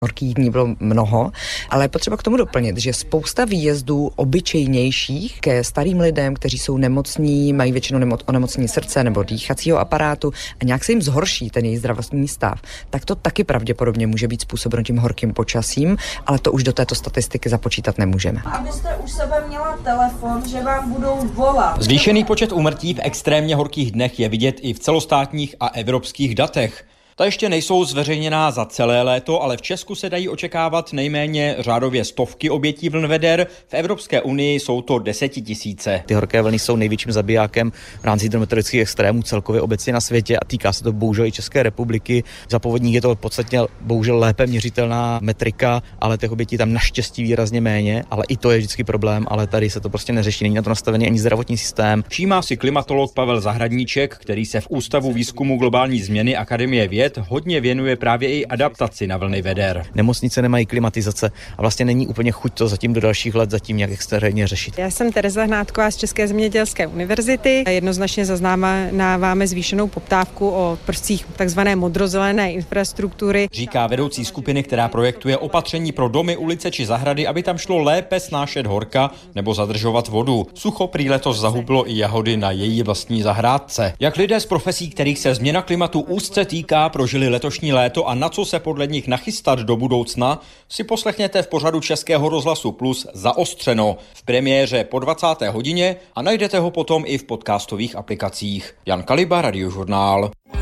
Horkých dní bylo mnoho, ale je potřeba k tomu doplnit, že spousta výjezdů obyčejnějších ke starým lidem, kteří jsou nemocní, mají většinou onemocnění srdce nebo dýchacího aparátu a nějak se jim zhorší ten jejich zdravotní stav, tak to taky pravděpodobně může být způsobeno tím horkým počasím, ale to už do této statistiky započítat nemůžeme. Abyste už sebe měla telefon, že vám budou volat. Zvýšený počet úmrtí v extrémně horkých dnech je vidět i v celostátních a evropských datech. Ta ještě nejsou zveřejněná za celé léto, ale v Česku se dají očekávat nejméně řádově stovky obětí vln veder. V Evropské unii jsou to 10 000. Ty horké vlny jsou největším zabijákem v rámci hydrometeorologických extrémů celkově obecně na světě a týká se to bohužel i České republiky. Za povodní je to podstatně bohužel lépe měřitelná metrika, ale těch obětí tam naštěstí výrazně méně, ale i to je vždycky problém, ale tady se to prostě neřeší, není na to nastavený ani zdravotní systém. Všímá si klimatolog Pavel Zahradníček, který se v Ústavu výzkumu globální změny Akademie věd hodně věnuje právě i adaptaci na vlny veder. Nemocnice nemají klimatizace a vlastně není úplně chuť to zatím do dalších let zatím nějak extrémně řešit. Já jsem Tereza Hnátková z České zemědělské univerzity. Jednoznačně zaznamenáváme zvýšenou poptávku o prvcích takzvané modrozelené infrastruktury. Říká vedoucí skupiny, která projektuje opatření pro domy, ulice či zahrady, aby tam šlo lépe snášet horka nebo zadržovat vodu. Sucho prý letos zahubilo i jahody na její vlastní zahrádce. Jak lidé z profesí, kterých se změna klimatu úzce týká, prožili letošní léto a na co se podle nich nachystat do budoucna, si poslechněte v pořadu Českého rozhlasu Plus Zaostřeno v premiéře po 20. hodině a najdete ho potom i v podcastových aplikacích. Jan Kaliba, Radiožurnál.